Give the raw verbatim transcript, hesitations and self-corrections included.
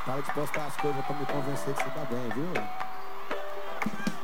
Para de postar as coisas pra me convencer que você tá bem, viu?